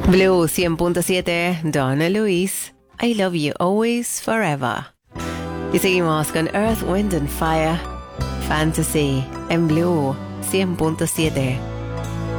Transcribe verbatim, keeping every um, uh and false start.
Blue cien punto siete, Donna Luis, I Love You Always Forever. Y seguimos con Earth, Wind and Fire, Fantasy, en Blue cien punto siete.